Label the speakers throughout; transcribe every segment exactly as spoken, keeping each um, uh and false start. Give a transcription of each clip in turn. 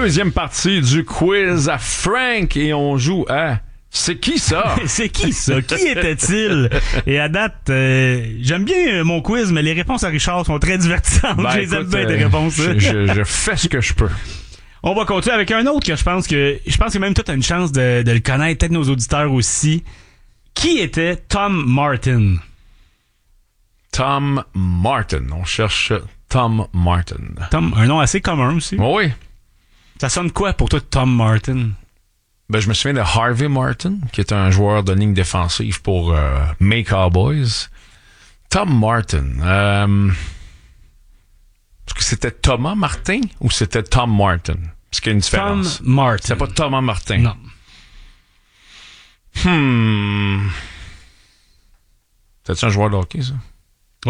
Speaker 1: Deuxième partie du quiz à Frank et on joue à... C'est qui ça?
Speaker 2: C'est qui ça? Qui était-il? Et à date, euh, j'aime bien mon quiz, mais les réponses à Richard sont très divertissantes.
Speaker 1: Ben,
Speaker 2: je les aime
Speaker 1: écoute,
Speaker 2: bien,
Speaker 1: euh,
Speaker 2: tes réponses.
Speaker 1: Je, je, je fais ce que je peux.
Speaker 2: On va continuer avec un autre que je pense que je pense que même toi t'as une chance de, de le connaître, peut-être nos auditeurs aussi. Qui était Tom Martin?
Speaker 1: Tom Martin. On cherche Tom Martin.
Speaker 2: Tom, un nom assez commun aussi.
Speaker 1: Oh oui.
Speaker 2: Ça sonne quoi pour toi, Tom Martin?
Speaker 1: Ben, je me souviens de Harvey Martin, qui est un joueur de ligne défensive pour euh, mes Cowboys. Tom Martin. Euh, est-ce que c'était Thomas Martin ou c'était Tom Martin? Est-ce qu'il y a une différence?
Speaker 2: Tom Martin.
Speaker 1: C'est pas Thomas Martin.
Speaker 2: Non.
Speaker 1: Hmm. C'est-tu un joueur de hockey, ça?
Speaker 2: Oui.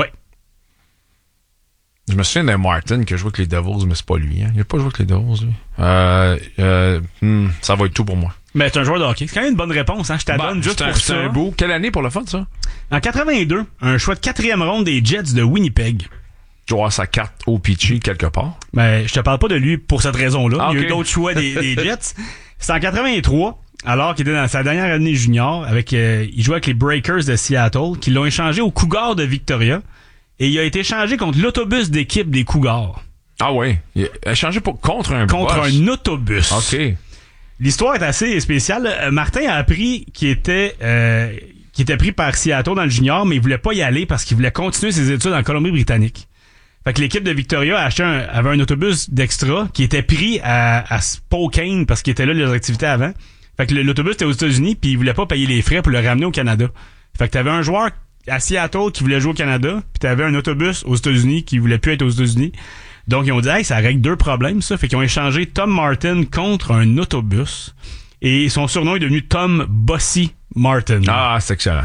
Speaker 1: Je me souviens d'un Martin qui a joué avec les Devils, mais c'est pas lui. Hein? Il a pas joué avec les Devils, lui. Euh, euh, hmm, ça va être tout pour moi.
Speaker 2: Mais c'est un joueur de hockey. C'est quand même une bonne réponse, hein? Je t'adonne
Speaker 1: bah,
Speaker 2: juste
Speaker 1: un,
Speaker 2: pour ça.
Speaker 1: C'est un beau. Quelle année pour le fun, ça?
Speaker 2: En quatre-vingt-deux, un choix de quatrième ronde des Jets de Winnipeg.
Speaker 1: Jouer sa carte au pitchy quelque part.
Speaker 2: Ben, je te parle pas de lui pour cette raison-là.
Speaker 1: Ah,
Speaker 2: Il y a
Speaker 1: okay.
Speaker 2: eu d'autres choix des, des Jets. C'est en quatre-vingt-trois, alors qu'il était dans sa dernière année junior, avec euh, il jouait avec les Breakers de Seattle, qui l'ont échangé aux Cougars de Victoria. Et il a été échangé contre l'autobus d'équipe des Cougars.
Speaker 1: Ah ouais. Il a échangé pour, contre un
Speaker 2: Contre
Speaker 1: boss.
Speaker 2: un autobus.
Speaker 1: OK.
Speaker 2: L'histoire est assez spéciale. Euh, Martin a appris qu'il était, euh, qu'il était pris par Seattle dans le junior, mais il voulait pas y aller parce qu'il voulait continuer ses études en Colombie-Britannique. Fait que l'équipe de Victoria a acheté un, avait un autobus d'extra qui était pris à, à Spokane parce qu'il était là les activités avant. Fait que l'autobus était aux États-Unis puis il voulait pas payer les frais pour le ramener au Canada. Fait que t'avais un joueur à Seattle qui voulait jouer au Canada, puis t'avais un autobus aux États-Unis qui voulait plus être aux États-Unis. Donc ils ont dit hey, ça règle deux problèmes ça, fait qu'ils ont échangé Tom Martin contre un autobus et son surnom est devenu Tom Bossy Martin.
Speaker 1: Ah, c'est excellent.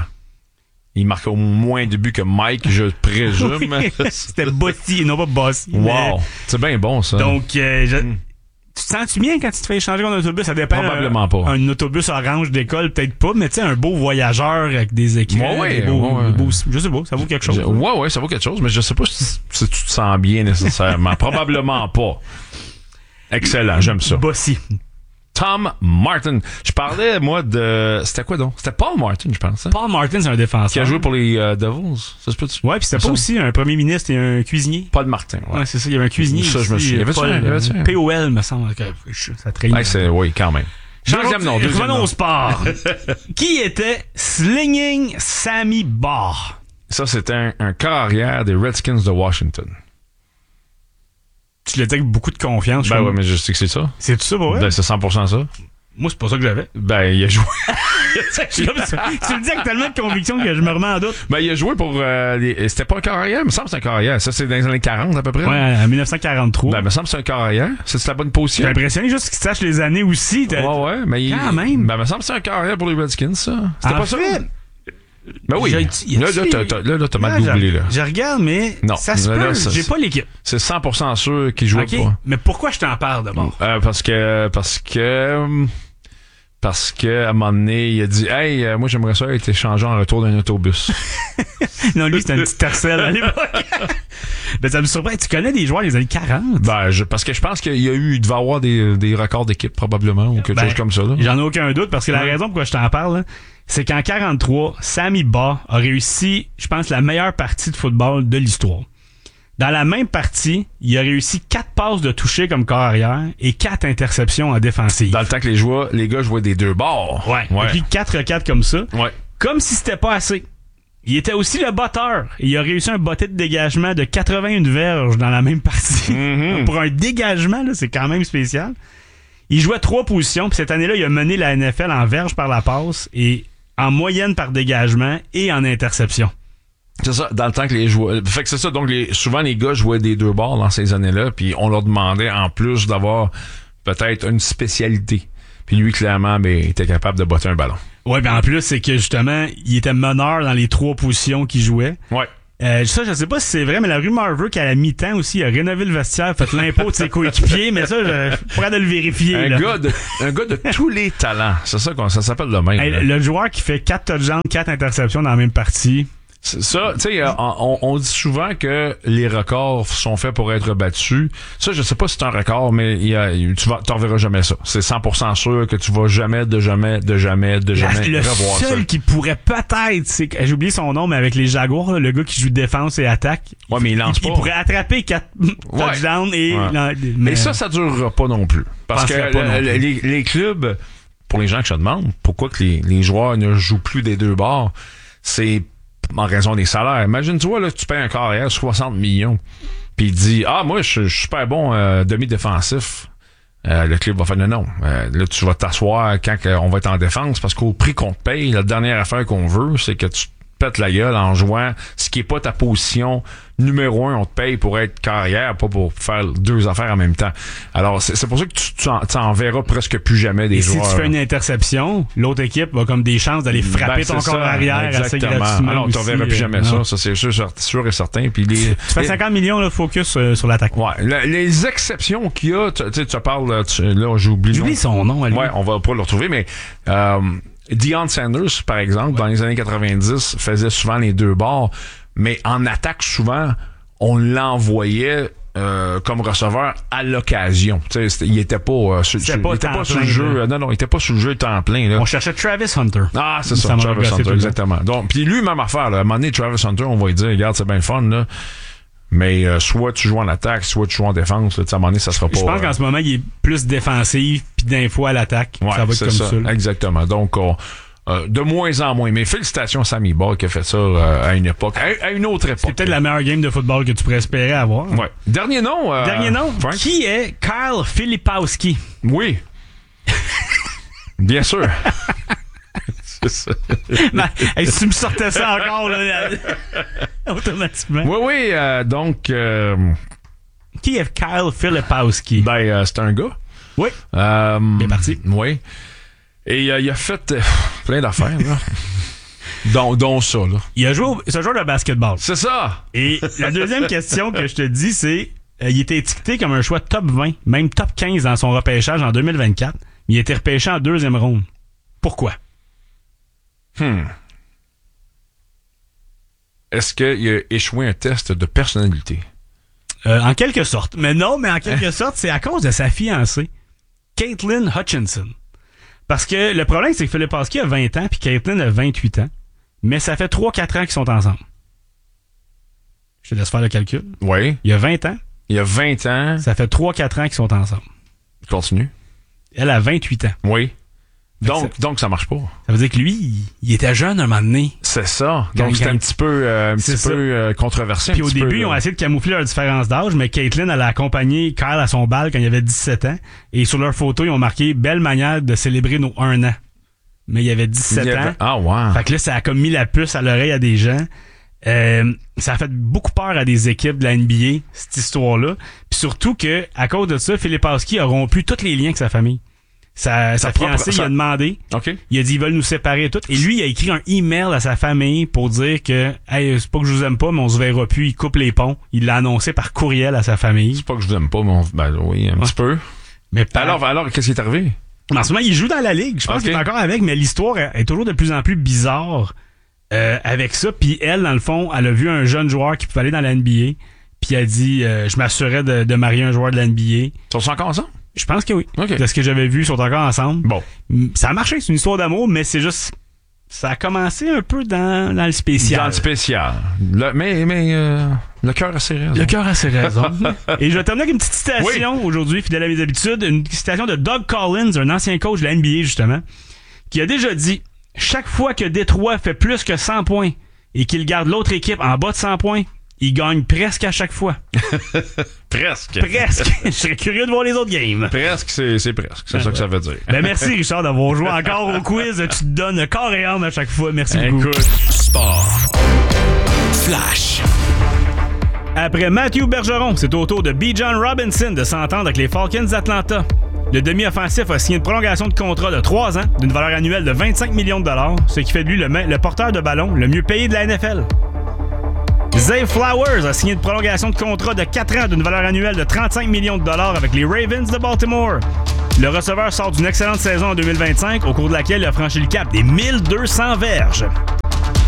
Speaker 1: Il marquait au moins de buts que Mike, je présume.
Speaker 2: Oui, c'était Bossy et non pas Bossy.
Speaker 1: Wow,
Speaker 2: mais...
Speaker 1: c'est bien bon ça.
Speaker 2: Donc euh, je...
Speaker 1: mm.
Speaker 2: Tu te sens-tu bien quand tu te fais échanger contre un autobus? Ça dépend.
Speaker 1: Probablement
Speaker 2: un,
Speaker 1: pas.
Speaker 2: Un autobus orange d'école, peut-être pas, mais tu sais, un beau voyageur avec des écrans.
Speaker 1: Ouais, ouais,
Speaker 2: des beaux,
Speaker 1: ouais.
Speaker 2: des beaux, je sais pas, ça vaut quelque chose.
Speaker 1: Je, ouais, ouais, ça vaut quelque chose, mais je sais pas si, si tu te sens bien nécessairement. Probablement pas. Excellent, j'aime ça.
Speaker 2: Bossy.
Speaker 1: Tom Martin. Je parlais, moi, de... C'était quoi donc? C'était Paul Martin, je pense. Hein?
Speaker 2: Paul Martin, c'est un défenseur.
Speaker 1: Qui a joué pour les euh, Devils. Ça se peut-tu?
Speaker 2: Ouais, puis c'était pas
Speaker 1: ça?
Speaker 2: Aussi un premier ministre et un cuisinier.
Speaker 1: Paul Martin, ouais.
Speaker 2: Ouais, c'est ça, il y avait un cuisinier.
Speaker 1: Ça,
Speaker 2: ici,
Speaker 1: je me souviens.
Speaker 2: Paul,
Speaker 1: Y avait-tu un-
Speaker 2: P O L, me semble. Que ça trahit.
Speaker 1: Ouais, c'est, oui, quand même. Deuxième nom, deuxième
Speaker 2: Revenons
Speaker 1: nom.
Speaker 2: au sport. Qui était Slinging Sammy Baugh?
Speaker 1: Ça, c'était un, un corps arrière des Redskins de Washington.
Speaker 2: Tu l'étais avec beaucoup de confiance.
Speaker 1: Ben
Speaker 2: je
Speaker 1: ouais,
Speaker 2: crois.
Speaker 1: mais je sais que c'est ça.
Speaker 2: C'est tout ça pour vrai?
Speaker 1: Ben, c'est cent pour cent ça.
Speaker 2: Moi, c'est pas ça que j'avais.
Speaker 1: Ben, il a joué.
Speaker 2: Je suis comme ça. Tu le dis avec tellement de conviction que je me remets en doute.
Speaker 1: Ben, il a joué pour... Euh, les... C'était pas un corps arrière, il me semble que c'est un corps arrière. Ça, c'est dans les années quarante, à peu près.
Speaker 2: Ouais, en dix-neuf cent quarante-trois.
Speaker 1: Ben, il me semble que c'est un corps arrière. C'est la bonne
Speaker 2: J'ai
Speaker 1: position.
Speaker 2: impressionné juste qu'il sache les années aussi. T'as-
Speaker 1: Ouais, ouais, mais il...
Speaker 2: Quand même.
Speaker 1: Ben, il me semble que c'est un corps arrière pour les Redskins, ça. C'était
Speaker 2: En
Speaker 1: pas ça?
Speaker 2: fait,
Speaker 1: Ben oui.
Speaker 2: j'ai-
Speaker 1: Là, là, t'as, t'as- là, là, t'as mal
Speaker 2: Là,
Speaker 1: googlé,
Speaker 2: je-
Speaker 1: là.
Speaker 2: Je regarde, mais
Speaker 1: Non.
Speaker 2: ça se
Speaker 1: Là,
Speaker 2: peut.
Speaker 1: là, ça,
Speaker 2: J'ai
Speaker 1: c'est-
Speaker 2: pas l'équipe.
Speaker 1: C'est cent pour cent sûr qu'il jouait
Speaker 2: OK,
Speaker 1: pas.
Speaker 2: mais pourquoi je t'en parle d'abord?
Speaker 1: Euh, parce que... Parce que... Parce que à un moment donné, il a dit hey, euh, moi j'aimerais ça être échangé en retour d'un autobus.
Speaker 2: Non, lui, c'était un petit tercel à l'époque. Ben, ça me surprend. Tu connais des joueurs des années quarante?
Speaker 1: Ben, je, parce que je pense qu'il y a eu, il devait avoir des, des records d'équipe probablement ou quelque
Speaker 2: Ben,
Speaker 1: chose comme ça. Là.
Speaker 2: J'en ai aucun doute parce que la
Speaker 1: Ouais.
Speaker 2: raison pourquoi je t'en parle, là, c'est qu'en quarante-trois, Sammy Baugh a réussi, je pense, la meilleure partie de football de l'histoire. Dans la même partie, il a réussi quatre passes de toucher comme corps arrière et quatre interceptions en défensive.
Speaker 1: Dans le temps que les joueurs, les gars jouaient des deux bords.
Speaker 2: Ouais.
Speaker 1: Ouais.
Speaker 2: Et puis quatre quatre comme ça.
Speaker 1: Ouais.
Speaker 2: Comme si c'était pas assez. Il était aussi le botteur. Il a réussi un botté de dégagement de quatre-vingt-un verges dans la même partie.
Speaker 1: Mhm.
Speaker 2: Pour un dégagement, là, c'est quand même spécial. Il jouait trois positions, puis cette année-là, il a mené la N F L en verges par la passe et en moyenne par dégagement et en interception.
Speaker 1: C'est ça, dans le temps que les joueurs... Fait que c'est ça, donc les, souvent les gars jouaient des deux bords dans ces années-là, puis on leur demandait en plus d'avoir peut-être une spécialité. Puis lui, clairement, ben, il était capable de botter un ballon.
Speaker 2: Ouais, ben en plus, c'est que justement, il était meneur dans les trois positions qu'il jouait.
Speaker 1: Ouais.
Speaker 2: Euh, ça, je sais pas si c'est vrai, mais la rumeur veut qu'à la mi-temps aussi, il a rénové le vestiaire, fait l'impôt de ses coéquipiers, mais ça, je pourrais de le vérifier.
Speaker 1: Un
Speaker 2: là.
Speaker 1: gars, de, un gars de tous les talents. C'est ça qu'on ça s'appelle le même.
Speaker 2: Hey,
Speaker 1: là.
Speaker 2: le joueur qui fait quatre touchdowns, quatre interceptions dans la même partie,
Speaker 1: C'est ça, tu sais, on, on dit souvent que les records sont faits pour être battus. Ça, je sais pas si c'est un record, mais il y a, tu vas, t'en verras jamais ça. C'est cent pour cent sûr que tu vas jamais, de jamais, de jamais, de jamais
Speaker 2: La,
Speaker 1: revoir ça.
Speaker 2: Le seul qui pourrait peut-être, c'est que, j'ai oublié son nom, mais avec les Jaguars, là, le gars qui joue défense et attaque.
Speaker 1: Ouais, mais il lance
Speaker 2: il,
Speaker 1: pas.
Speaker 2: Il pourrait attraper quatre
Speaker 1: ouais.
Speaker 2: touchdowns et...
Speaker 1: Ouais.
Speaker 2: Là,
Speaker 1: mais,
Speaker 2: mais
Speaker 1: ça, ça durera pas non plus. Parce que
Speaker 2: pas non plus.
Speaker 1: Les, les clubs, pour les gens que je demande, pourquoi que les, les joueurs ne jouent plus des deux bords, c'est en raison des salaires. Imagine-toi, là, tu payes un carrière soixante millions, puis il dit, ah, moi, je suis super bon euh, demi-défensif. Euh, le club va faire, non, non. Euh, là, tu vas t'asseoir quand on va être en défense, parce qu'au prix qu'on te paye, la dernière affaire qu'on veut, c'est que tu te pètes la gueule en jouant ce qui est pas ta position numéro un. On te paye pour être carrière, pas pour faire deux affaires en même temps. Alors, c'est, c'est pour ça que tu, tu, en, tu en verras presque plus jamais des
Speaker 2: et
Speaker 1: joueurs.
Speaker 2: Si tu fais une interception, l'autre équipe va comme des chances d'aller frapper
Speaker 1: ben,
Speaker 2: ton corps arrière assez gratuitement.
Speaker 1: Alors, tu n'en verras plus jamais
Speaker 2: non.
Speaker 1: ça. Ça, c'est sûr, sûr et certain. Puis les,
Speaker 2: tu fais cinquante millions, là, focus euh, sur l'attaque.
Speaker 1: Ouais. Le, les exceptions qu'il y a, tu sais, tu parles, tu, là, j'oublie.
Speaker 2: J'oublie son nom, à lui.
Speaker 1: Ouais, on va pas le retrouver, mais, euh, Deion Sanders, par exemple, ouais. dans les années quatre-vingt-dix, faisait souvent les deux bords, mais en attaque, souvent, on l'envoyait euh, comme receveur à l'occasion. Tu sais, il était pas, euh, sur, sur,
Speaker 2: pas,
Speaker 1: il était pas sur le
Speaker 2: plein,
Speaker 1: jeu. Là. Non, non, il était pas sur le jeu temps plein. Là.
Speaker 2: On cherchait Travis Hunter.
Speaker 1: Ah, c'est ça, ça Travis Hunter, exactement. Donc, puis lui, même affaire. Là, à un moment donné, Travis Hunter, on va lui dire, regarde, c'est bien le fun, là. Mais euh, soit tu joues en attaque, soit tu joues en défense. Là, à un moment donné, ça sera pas...
Speaker 2: Je pense euh... qu'en ce moment, il est plus défensif, puis d'un fois à l'attaque.
Speaker 1: Ouais,
Speaker 2: ça va être
Speaker 1: c'est
Speaker 2: comme
Speaker 1: ça.
Speaker 2: ça.
Speaker 1: Exactement. Donc, on, euh, de moins en moins. Mais félicitations à Sammy Baugh qui a fait ça euh, à une époque, à, à une autre époque.
Speaker 2: C'est peut-être la meilleure game de football que tu pourrais espérer avoir.
Speaker 1: Ouais. Dernier nom. Euh,
Speaker 2: Dernier nom.
Speaker 1: Frank?
Speaker 2: Qui est Kyle Filipowski?
Speaker 1: Oui. Bien sûr.
Speaker 2: Ben, hey, si tu me sortais ça encore, là, automatiquement.
Speaker 1: Oui, oui, euh, donc... Euh,
Speaker 2: qui est Kyle Filipowski?
Speaker 1: Ben, euh, c'est un gars.
Speaker 2: Oui.
Speaker 1: Euh,
Speaker 2: Bien parti.
Speaker 1: Oui. Et euh, il a fait euh, plein d'affaires, là. dont, dont ça, là.
Speaker 2: Il a joué au, c'est un joueur de basketball.
Speaker 1: C'est ça!
Speaker 2: Et la deuxième question que je te dis, c'est... Euh, il était étiqueté comme un choix top vingt, même top quinze dans son repêchage en deux mille vingt-quatre. Il a été repêché en deuxième ronde. Pourquoi?
Speaker 1: Hmm. Est-ce qu'il a échoué un test de personnalité?
Speaker 2: Euh, en quelque sorte. Mais non, mais en quelque hein? sorte, c'est à cause de sa fiancée, Caitlin Hutchinson. Parce que le problème, c'est que Filipowski a vingt ans, puis Caitlin a vingt-huit ans. Mais ça fait trois quatre ans qu'ils sont ensemble. Je te laisse faire le calcul.
Speaker 1: Oui.
Speaker 2: Il y a vingt ans.
Speaker 1: Il y a vingt ans.
Speaker 2: Ça fait trois quatre ans qu'ils sont ensemble.
Speaker 1: Continue.
Speaker 2: Elle a vingt-huit ans.
Speaker 1: Oui. Donc, ça, donc, ça marche pas.
Speaker 2: Ça veut dire que lui, il, il était jeune un moment donné.
Speaker 1: C'est ça. Donc, c'était un petit peu, euh, un petit peu euh, controversé.
Speaker 2: Puis au début, peu, ils ont essayé de camoufler leur différence d'âge, mais Caitlin, elle a accompagné Kyle à son bal quand il avait dix-sept ans. Et sur leur photo, ils ont marqué « Belle manière de célébrer nos un an ». Mais il y avait dix-sept
Speaker 1: il avait...
Speaker 2: ans.
Speaker 1: Ah, wow.
Speaker 2: Fait que là, ça a comme mis la puce à l'oreille à des gens. Euh, ça a fait beaucoup peur à des équipes de la N B A, cette histoire-là. Puis surtout que, à cause de ça, Filipowski a rompu tous les liens avec sa famille. Sa, sa fiancée, il a demandé.
Speaker 1: Okay.
Speaker 2: Il a dit, ils veulent nous séparer et tout. Et lui, il a écrit un email à sa famille pour dire que, hey, c'est pas que je vous aime pas, mais on se verra plus. Il coupe les ponts. Il l'a annoncé par courriel à sa famille.
Speaker 1: C'est pas que je vous aime pas, mais on... ben oui, un ouais. petit peu.
Speaker 2: Mais par...
Speaker 1: alors, alors, qu'est-ce qui est arrivé?
Speaker 2: En ce moment, il joue dans la ligue. Je pense okay. qu'il est encore avec, mais l'histoire est toujours de plus en plus bizarre euh, avec ça. Puis elle, dans le fond, elle a vu un jeune joueur qui pouvait aller dans la N B A. Puis elle a dit, euh, je m'assurais de, de marier un joueur de la N B A.
Speaker 1: Ils sont encore ensemble?
Speaker 2: Je pense que oui.
Speaker 1: Okay.
Speaker 2: De ce que j'avais vu, ils sont encore ensemble.
Speaker 1: Bon.
Speaker 2: Ça a marché, c'est une histoire d'amour, mais c'est juste... Ça a commencé un peu dans, dans le spécial.
Speaker 1: Dans le spécial. Le, mais mais euh, le cœur a ses raisons.
Speaker 2: Le cœur a ses raisons. Et je vais terminer avec une petite citation oui. aujourd'hui, fidèle à mes habitudes. Une citation de Doug Collins, un ancien coach de la N B A, justement, qui a déjà dit « Chaque fois que Détroit fait plus que cent points et qu'il garde l'autre équipe en bas de cent points, il gagne presque à chaque fois. »
Speaker 1: Presque.
Speaker 2: Presque. Je serais curieux de voir les autres games.
Speaker 1: Presque, c'est, c'est presque. C'est ben ça ouais. que ça veut dire.
Speaker 2: Ben merci, Richard, d'avoir joué encore au quiz. Tu te donnes corps et âme à chaque fois. Merci
Speaker 1: Écoute.
Speaker 2: beaucoup.
Speaker 3: Sport. Flash.
Speaker 2: Après Matthew Bergeron, c'est au tour de Bijan Robinson de s'entendre avec les Falcons d'Atlanta. Le demi-offensif a signé une prolongation de contrat de trois ans d'une valeur annuelle de vingt-cinq millions de dollars, ce qui fait de lui le, le porteur de ballon le mieux payé de la N F L. Zay Flowers a signé une prolongation de contrat de quatre ans d'une valeur annuelle de trente-cinq millions de dollars avec les Ravens de Baltimore. Le receveur sort d'une excellente saison en deux mille vingt-cinq, au cours de laquelle il a franchi le cap des mille deux cents verges.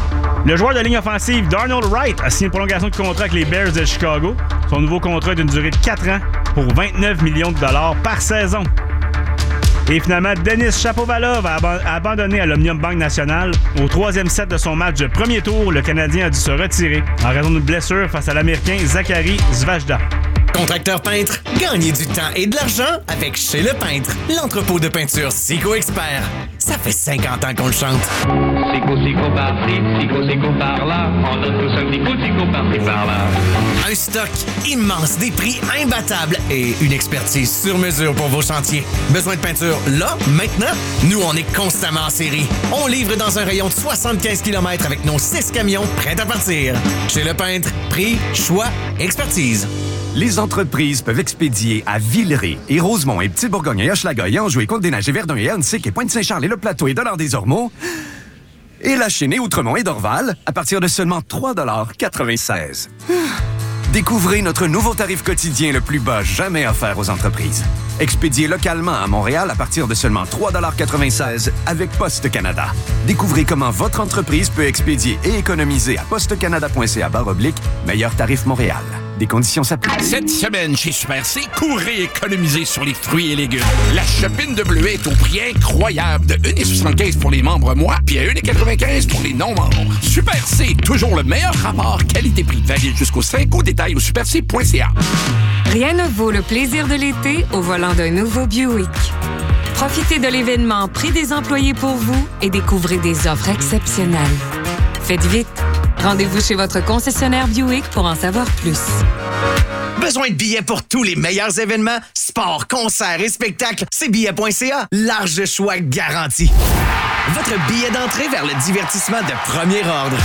Speaker 2: Le joueur de ligne offensive Darnell Wright a signé une prolongation de contrat avec les Bears de Chicago. Son nouveau contrat est d'une durée de quatre ans pour vingt-neuf millions de dollars par saison. Et finalement, Denis Shapovalov a, ab- a abandonné à l'Omnium Bank National. Au troisième set de son match de premier tour, le Canadien a dû se retirer en raison d'une blessure face à l'Américain Zachary Zvajda.
Speaker 4: Contracteur peintre, gagnez du temps et de l'argent avec Chez Le Peintre, l'entrepôt de peinture Sico Expert. Ça fait cinquante ans qu'on le chante.
Speaker 5: Sico, sico par-ci, sico, sico par-là. On donne tous un petit coup de sico par-ci, par-là.
Speaker 4: Un stock immense, des prix imbattables et une expertise sur mesure pour vos chantiers. Besoin de peinture là, maintenant? Nous, on est constamment en série. On livre dans un rayon de soixante-quinze kilomètres avec nos six camions prêts à partir. Chez Le Peintre, prix, choix, expertise.
Speaker 6: Les entreprises peuvent expédier à Villeray et Rosemont et Petit-Bourgogne et Hochelaga et Anjou et Côte-des-Neiges et Verdun et Huntsic et Pointe-Saint-Charles et Le Plateau et Dollard-des-Ormeaux et La Chênaie, Outremont et Dorval à partir de seulement trois dollars quatre-vingt-seize. Découvrez notre nouveau tarif quotidien le plus bas jamais offert aux entreprises. Expédié localement à Montréal à partir de seulement trois dollars quatre-vingt-seize avec Poste Canada. Découvrez comment votre entreprise peut expédier et économiser à postecanada.ca barre oblique meilleur tarif Montréal. Des conditions s'appliquent.
Speaker 3: Cette semaine, chez Super C, courez économiser sur les fruits et légumes. La chopine de bleuet est au prix incroyable de un virgule soixante-quinze pour les membres mois puis à un virgule quatre-vingt-quinze pour les non-membres. Super C, toujours le meilleur rapport qualité-prix. Valide jusqu'au cinq août, détail au super c point c a.
Speaker 7: Rien ne vaut le plaisir de l'été au volant d'un nouveau Buick. Profitez de l'événement Prix des employés pour vous et découvrez des offres exceptionnelles. Faites vite. Rendez-vous chez votre concessionnaire Buick pour en savoir plus.
Speaker 4: Besoin de billets pour tous les meilleurs événements? Sport, concerts et spectacles, c'est billets point c a. Large choix garanti. Votre billet d'entrée vers le divertissement de premier ordre.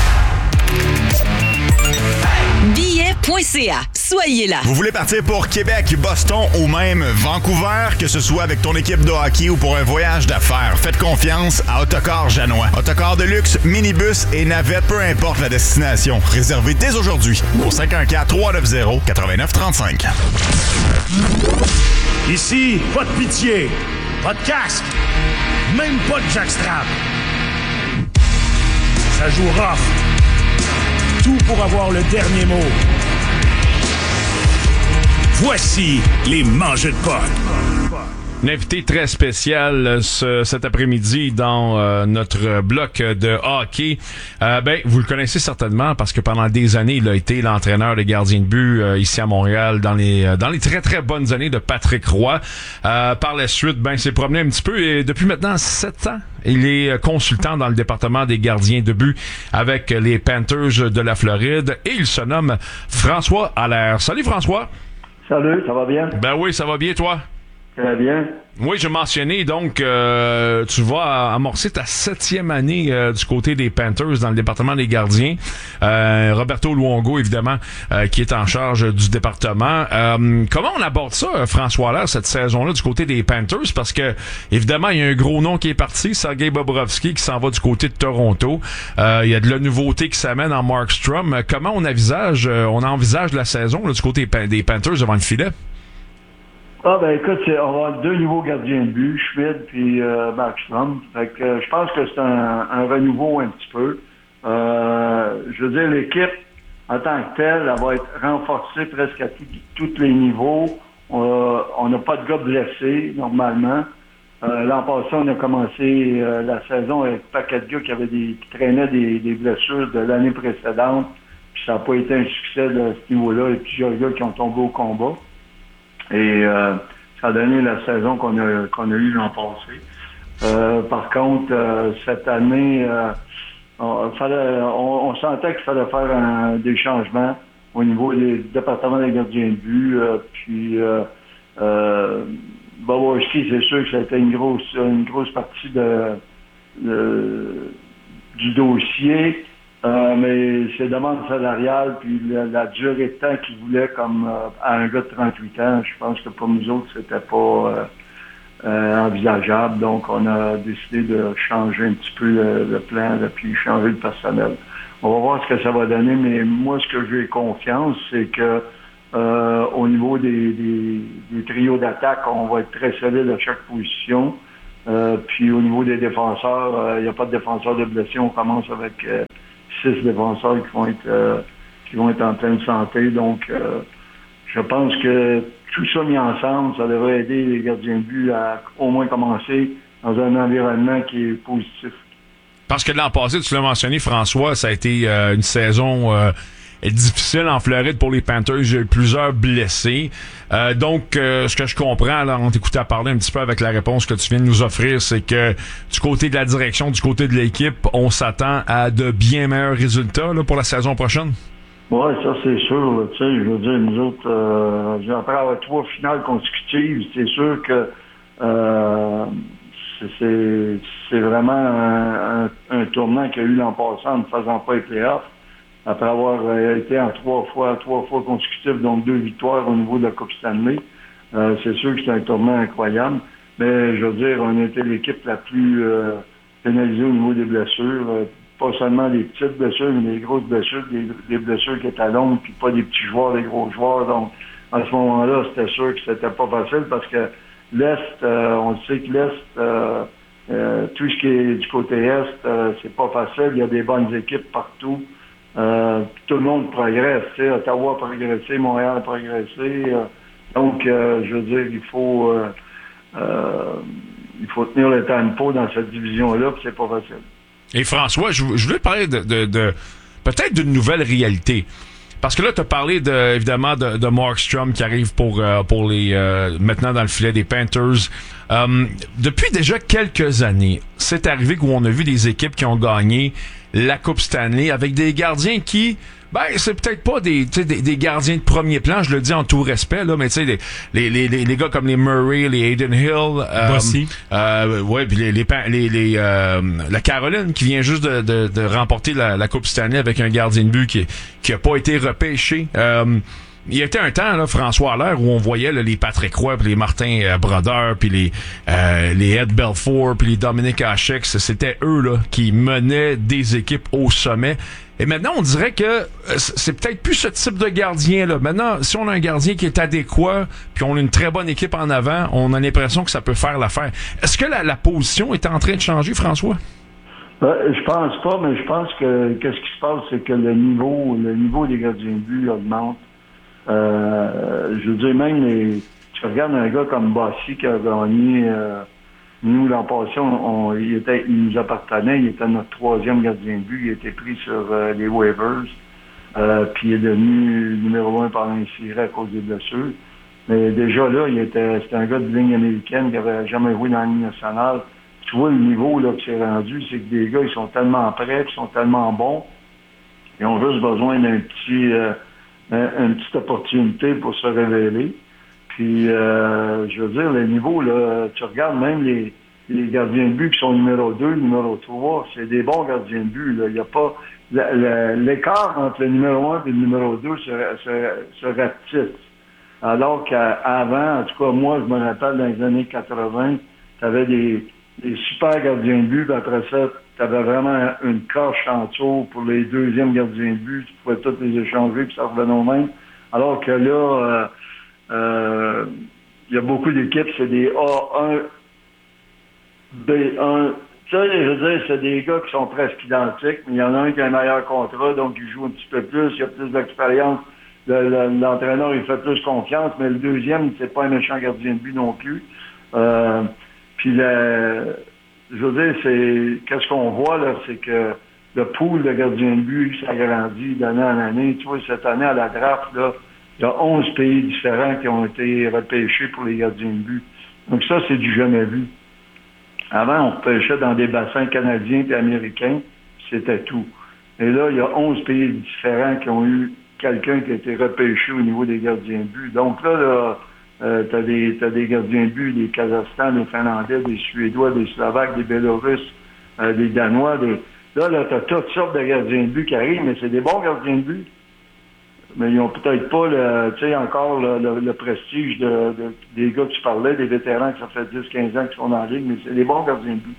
Speaker 8: billets point c a. Soyez là.
Speaker 9: Vous voulez partir pour Québec, Boston ou même Vancouver, que ce soit avec ton équipe de hockey ou pour un voyage d'affaires, faites confiance à Autocar Janois. Autocar de luxe, minibus et navette, peu importe la destination. Réservez dès aujourd'hui au cinq un quatre, trois neuf zéro, neuf neuf trois cinq.
Speaker 10: Ici, pas de pitié, pas de casque, même pas de jackstrap. Ça joue rough. Tout pour avoir le dernier mot. Voici les mangeux de potes.
Speaker 1: Un invité très spécial euh, ce, cet après-midi dans euh, notre bloc de hockey. Euh, ben, vous le connaissez certainement parce que pendant des années, il a été l'entraîneur des gardiens de but euh, ici à Montréal dans les euh, dans les très très bonnes années de Patrick Roy. Euh, par la suite, ben, il s'est promené un petit peu et depuis maintenant sept ans, il est consultant dans le département des gardiens de but avec les Panthers de la Floride et il se nomme François Allaire. Salut François.
Speaker 11: Salut, ça va bien?
Speaker 1: Ben oui, ça va bien toi?
Speaker 11: Très bien.
Speaker 1: Oui, j'ai mentionné, donc, euh, tu vas amorcer ta septième année euh, du côté des Panthers dans le département des gardiens. Euh, Roberto Luongo, évidemment, euh, qui est en charge du département. Euh, comment on aborde ça, François Allaire, cette saison-là du côté des Panthers? Parce que, évidemment, il y a un gros nom qui est parti, Sergei Bobrovsky, qui s'en va du côté de Toronto. Euh, il y a de la nouveauté qui s'amène en Markstrom. Comment on envisage, euh, on envisage la saison là, du côté des Panthers devant le filet?
Speaker 11: Ah ben écoute, c'est, on va avoir deux nouveaux gardiens de but, Schmidt puis euh, Markstrom. Fait que euh, je pense que c'est un, un renouveau un petit peu. Euh, je veux dire, l'équipe en tant que telle, elle va être renforcée presque à tous les niveaux. Euh, on n'a pas de gars blessés normalement. Euh, l'an passé, on a commencé euh, la saison avec un paquet de gars qui avaient des qui traînaient des, des blessures de l'année précédente. Puis ça n'a pas été un succès de ce niveau-là. Il y a plusieurs gars qui ont tombé au combat. Et euh, ça a donné la saison qu'on a qu'on a eue l'an passé. Euh, par contre, euh, cette année, euh, on, fallait, on, on sentait qu'il fallait faire un, des changements au niveau des départements des gardiens de but. Euh, puis, euh, euh, Bobrovsky, c'est sûr que ça a été une grosse une grosse partie de, de du dossier. Euh, mais ses demandes salariales, puis la, la durée de temps qu'il voulait comme euh, à un gars de trente-huit ans, je pense que pour nous autres, c'était pas euh, euh, envisageable. Donc, on a décidé de changer un petit peu le, le plan, là, puis changer le personnel. On va voir ce que ça va donner, mais moi, ce que j'ai confiance, c'est que euh, au niveau des, des, des trios d'attaque, on va être très solide à chaque position. Euh, puis au niveau des défenseurs, il euh, n'y a pas de défenseur de blessé. On commence avec... Euh, six défenseurs qui vont être euh, qui vont être en pleine santé. Donc, euh, je pense que tout ça mis ensemble, ça devrait aider les gardiens de but à au moins commencer dans un environnement qui est positif.
Speaker 1: Parce que l'an passé, tu l'as mentionné, François, ça a été euh, une saison euh, difficile en Floride pour les Panthers. Il y a eu plusieurs blessés. Euh, donc, euh, ce que je comprends, là, on t'écoutait parler un petit peu avec la réponse que tu viens de nous offrir, c'est que du côté de la direction, du côté de l'équipe, on s'attend à de bien meilleurs résultats là, pour la saison prochaine?
Speaker 11: Oui, ça c'est sûr. Tu sais, je veux dire, nous autres, euh, après avoir trois finales consécutives, c'est sûr que euh, c'est, c'est vraiment un, un, un tournant qu'il y a eu l'an passé en ne faisant pas les playoffs. Après avoir euh, été en trois fois, trois fois consécutifs, donc deux victoires au niveau de la Coupe Stanley. Euh, c'est sûr que c'est un tournant incroyable. Mais je veux dire, on a été l'équipe la plus euh, pénalisée au niveau des blessures. Euh, pas seulement des petites blessures, mais des grosses blessures, des, des blessures qui étaient longues, puis pas des petits joueurs, des gros joueurs. Donc, à ce moment-là, c'était sûr que c'était pas facile parce que l'Est, euh, on sait que l'Est, euh, euh, tout ce qui est du côté Est, euh, c'est pas facile. Il y a des bonnes équipes partout. Euh, tout le monde progresse. Tu sais, Ottawa a progressé, Montréal a progressé. Euh, donc, euh, je veux dire, il faut, euh, euh, il faut tenir le tempo dans cette division-là, puis c'est pas facile.
Speaker 1: Et François, je, je voulais parler de, de, de peut-être d'une nouvelle réalité. Parce que là, tu as parlé de, évidemment de, de Markstrom qui arrive pour, euh, pour les euh, maintenant dans le filet des Panthers. Euh, depuis déjà quelques années, c'est arrivé où on a vu des équipes qui ont gagné la Coupe Stanley avec des gardiens qui, ben, c'est peut-être pas des, des, des gardiens de premier plan, je le dis en tout respect, là, mais tu sais, les, les, les, les gars comme les Murray, les Hayden Hill, euh,
Speaker 2: Bossy.
Speaker 1: euh, ouais, puis les, les, les, les euh, la Caroline qui vient juste de, de, de remporter la, la Coupe Stanley avec un gardien de but qui, qui a pas été repêché. Euh, il y a un temps, là, François Allaire, où on voyait là, les Patrick Roy, puis les Martin euh, Brodeur, puis les euh, les Ed Belfour, puis les Dominic Hasek, c'était eux là qui menaient des équipes au sommet. Et maintenant, on dirait que euh, c'est peut-être plus ce type de gardien-là. Maintenant, si on a un gardien qui est adéquat, puis on a une très bonne équipe en avant, on a l'impression que ça peut faire l'affaire. Est-ce que la, la position est en train de changer, François?
Speaker 11: Euh, je pense pas, mais je pense que qu'est-ce qui se passe, c'est que le niveau, le niveau des gardiens de but augmente. Euh, je veux dire, même les, tu regardes un gars comme Bossy qui a gagné, euh, nous, l'an passé, on, on, il, était, il nous appartenait, il était notre troisième gardien de but, il a été pris sur euh, les waivers, euh, puis il est devenu numéro un pendant une série à cause des blessures. Mais déjà là, il était, c'était un gars de ligne américaine qui avait jamais joué dans la ligne nationale. Tu vois le niveau là que c'est rendu, c'est que des gars, ils sont tellement prêts, ils sont tellement bons, ils ont juste besoin d'un petit... Euh, une petite opportunité pour se révéler. Puis, euh, je veux dire, le niveau, là, tu regardes même les, les gardiens de but qui sont numéro deux, numéro trois, c'est des bons gardiens de but. Là. Il n'y a pas... La, la, l'écart entre le numéro un et le numéro deux se, se, se rapetisse. Alors qu'avant, en tout cas, moi, je me rappelle dans les années quatre-vingts, tu avais des, des super gardiens de but, puis après ça, tu avais vraiment une coche en dessous pour les deuxièmes gardiens de but. Tu pouvais tous les échanger, puis ça revenait au même. Alors que là, euh, euh, il y a beaucoup d'équipes, c'est des A un, B un. Tu sais, je veux dire, c'est des gars qui sont presque identiques, mais il y en a un qui a un meilleur contrat, donc il joue un petit peu plus, il a plus d'expérience. Le, le, l'entraîneur, il fait plus confiance, mais le deuxième, c'est pas un méchant gardien de but non plus. Euh, puis le... Je veux dire, c'est qu'est-ce qu'on voit là, c'est que le pool de gardiens de but s'agrandit d'année en année. Tu vois, cette année à la draft, là, il y a onze pays différents qui ont été repêchés pour les gardiens de but. Donc ça, c'est du jamais vu. Avant, on repêchait dans des bassins canadiens et américains, c'était tout. Et là, il y a onze pays différents qui ont eu quelqu'un qui a été repêché au niveau des gardiens de but. Donc là, là Euh, t'as des, t'as des gardiens de but, des Kazakhstans, des Finlandais, des Suédois, des Slovaques, des Bélarusses, euh, des Danois, des... Là, là, t'as toutes sortes de gardiens de but qui arrivent, mais c'est des bons gardiens de but. Mais ils ont peut-être pas le, tu sais, encore le, le, le prestige de, de, des gars que tu parlais, des vétérans que ça fait dix quinze ans qu'ils sont dans la ligue, mais c'est des bons gardiens de but.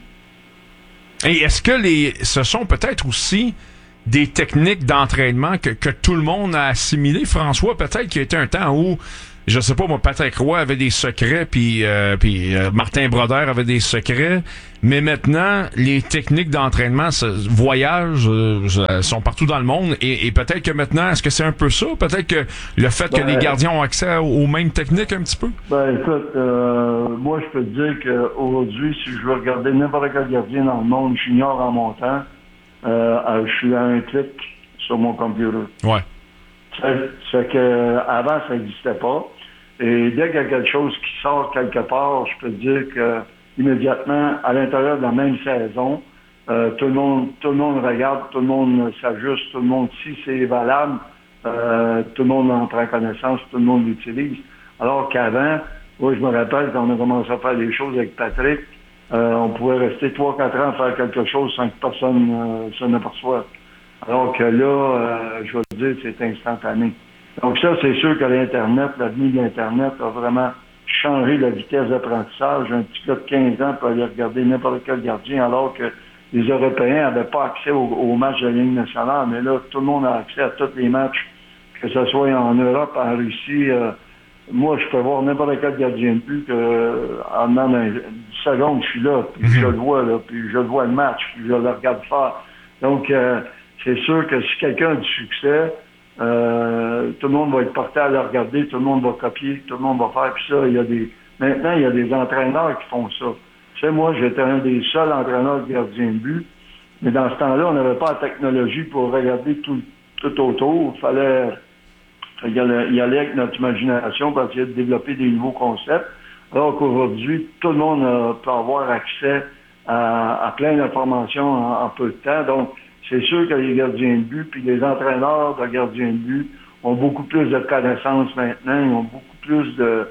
Speaker 1: Et est-ce que les, ce sont peut-être aussi des techniques d'entraînement que, que tout le monde a assimilées, François? Peut-être qu'il y a été un temps où je sais pas, moi, Patrick Roy avait des secrets, puis euh, puis euh, Martin Brodeur avait des secrets, mais maintenant, les techniques d'entraînement se, voyagent, euh, sont partout dans le monde, et, et peut-être que maintenant, est-ce que c'est un peu ça? Peut-être que le fait ben, que les gardiens ont accès aux mêmes techniques un petit peu?
Speaker 11: Ben écoute, euh, moi, je peux te dire qu'aujourd'hui, si je veux regarder n'importe quel gardien dans le monde, junior en montant, euh, je suis à un clic sur mon computer.
Speaker 1: Ouais.
Speaker 11: C'est, c'est que avant ça n'existait pas. Et dès qu'il y a quelque chose qui sort quelque part, je peux te dire que immédiatement, à l'intérieur de la même saison, euh, tout le monde, tout le monde regarde, tout le monde s'ajuste, tout le monde, si c'est valable, euh, tout le monde en prend connaissance, tout le monde l'utilise. Alors qu'avant, moi je me rappelle quand on a commencé à faire des choses avec Patrick, euh, on pouvait rester trois quatre ans à faire quelque chose sans que personne euh, s'en aperçoive. Alors que là, euh, je vais te dire, c'est instantané. Donc ça, c'est sûr que l'Internet, l'avenue de l'Internet a vraiment changé la vitesse d'apprentissage. Un petit gars de quinze ans peut aller regarder n'importe quel gardien, alors que les Européens n'avaient pas accès aux, aux matchs de la Ligue nationale. Mais là, tout le monde a accès à tous les matchs, que ce soit en Europe, en Russie. Euh, moi, je peux voir n'importe quel gardien de but que, en dix secondes, je suis là, puis mm-hmm. je le vois, là, puis je le vois le match, puis je le regarde faire. Donc, euh, c'est sûr que si quelqu'un a du succès, euh, tout le monde va être porté à le regarder, tout le monde va copier, tout le monde va faire. Puis ça, il y a des. Maintenant, il y a des entraîneurs qui font ça. Tu sais, moi, j'étais un des seuls entraîneurs de gardien de but, mais dans ce temps-là, on n'avait pas la technologie pour regarder tout, tout autour. Il fallait y aller, y aller avec notre imagination pour essayer de développer des nouveaux concepts. Alors qu'aujourd'hui, tout le monde a, peut avoir accès à, à plein d'informations en, en peu de temps. Donc, c'est sûr que les gardiens de but puis les entraîneurs de gardiens de but ont beaucoup plus de connaissances maintenant, ils ont beaucoup plus de,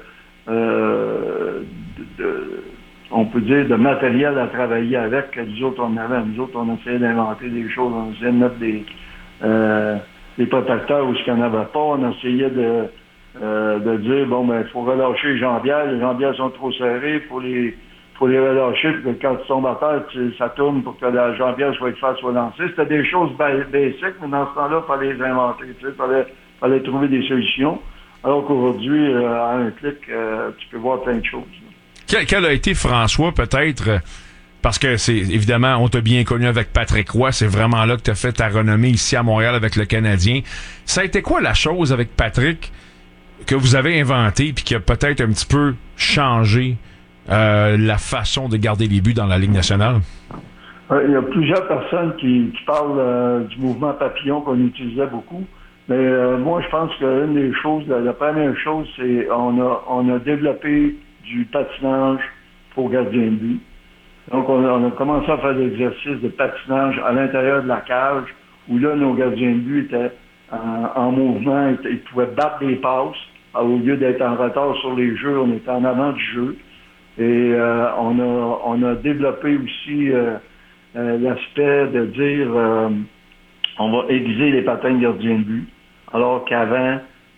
Speaker 11: euh, de, de on peut dire, de matériel à travailler avec que nous autres on avait. Nous autres, on essayait d'inventer des choses, on essayait de mettre des, euh, des protecteurs où ce qu'il n'y en avait pas, on essayait de, euh, de dire, bon, ben, il faut relâcher les jambières, les jambières sont trop serrées, il faut les faut les relâcher, puis que quand tu tombes à terre, tu, ça tourne pour que la jambière soit face soit lancée. C'était des choses basiques, mais dans ce temps-là, il fallait les inventer, tu sais, il fallait, fallait trouver des solutions. Alors qu'aujourd'hui, euh, à un clic, euh, tu peux voir plein de choses.
Speaker 1: Quel, quel a été, François, peut-être, parce que c'est évidemment, on t'a bien connu avec Patrick Roy, c'est vraiment là que tu as fait ta renommée ici à Montréal avec le Canadien. Ça a été quoi la chose avec Patrick que vous avez inventée puis qui a peut-être un petit peu changé Euh, la façon de garder les buts dans la Ligue nationale?
Speaker 11: Euh, il y a plusieurs personnes qui, qui parlent euh, du mouvement papillon qu'on utilisait beaucoup. Mais euh, moi, je pense qu'une des choses, la, la première chose, c'est on a on a développé du patinage pour gardien de but. Donc, on a, on a commencé à faire des exercices de patinage à l'intérieur de la cage, où là, nos gardiens de but étaient en, en mouvement, ils, ils pouvaient battre des passes. Au lieu d'être en retard sur les jeux, on était en avant du jeu. Et euh, on a on a développé aussi euh, euh, l'aspect de dire euh, on va aiguiser les patins de gardiens de but. Alors qu'avant,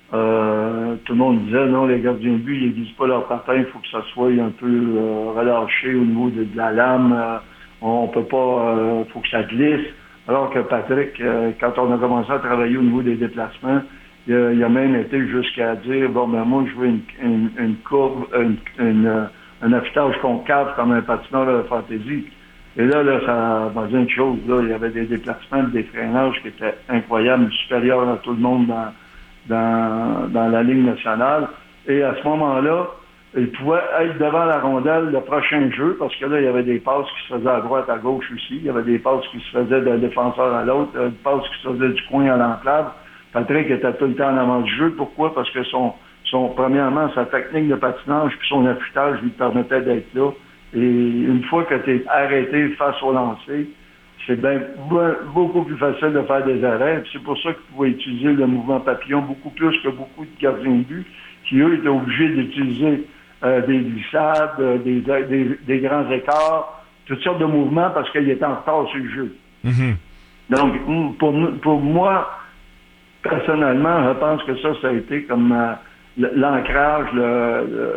Speaker 11: euh, tout le monde disait non, les gardiens de but, ils n'aiguisent pas leurs patins, il faut que ça soit un peu euh, relâché au niveau de, de la lame. Euh, on peut pas, euh, faut que ça glisse. Alors que Patrick, euh, quand on a commencé à travailler au niveau des déplacements, il a, il a même été jusqu'à dire bon ben moi je veux une, une, une courbe, une, une un affûtage concave comme un patineur de fantaisie. Et là, là, ça m'a dit une chose, là, il y avait des déplacements, des freinages qui étaient incroyables, supérieurs à tout le monde dans, dans, dans la Ligue nationale. Et à ce moment-là, il pouvait être devant la rondelle le prochain jeu, parce que là, il y avait des passes qui se faisaient à droite, à gauche aussi. Il y avait des passes qui se faisaient d'un défenseur à l'autre, des passes qui se faisaient du coin à l'enclave. Patrick était tout le temps en avant du jeu. Pourquoi? Parce que son Son, premièrement, sa technique de patinage puis son affûtage lui permettait d'être là. Et une fois que tu es arrêté face au lancer, c'est bien beaucoup plus facile de faire des arrêts. C'est pour ça que tu pouvais utiliser le mouvement papillon beaucoup plus que beaucoup de gardiens de but qui, eux, étaient obligés d'utiliser euh, des glissades, euh, des, des, des grands écarts, toutes sortes de mouvements parce qu'ils étaient en retard sur le jeu. Mm-hmm. Donc, pour, pour moi, personnellement, je pense que ça, ça a été comme... Euh, l'ancrage, le, le,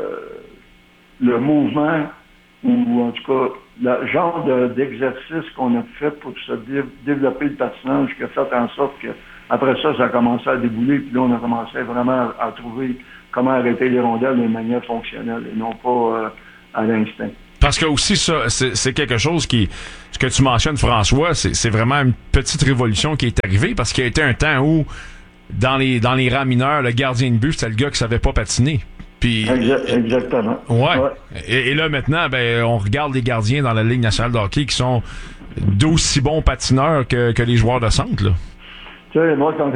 Speaker 11: le mouvement, ou en tout cas, le genre de, d'exercice qu'on a fait pour se dé- développer le patinage qui a fait en sorte que Après ça, ça a commencé à débouler, puis là, on a commencé vraiment à, à trouver comment arrêter les rondelles d'une manière fonctionnelle et non pas euh, à l'instinct.
Speaker 1: Parce que aussi, ça, c'est, c'est quelque chose qui, ce que tu mentionnes, François, c'est, c'est vraiment une petite révolution qui est arrivée, parce qu'il y a été un temps où, dans les, dans les rangs mineurs, le gardien de but, c'était le gars qui savait pas patiner. Puis,
Speaker 11: exact, exactement.
Speaker 1: Ouais.
Speaker 11: ouais.
Speaker 1: Et, et là, maintenant, ben, on regarde les gardiens dans la Ligue nationale de hockey qui sont d'aussi bons patineurs que, que les joueurs de centre, là.
Speaker 11: Tu sais, moi, quand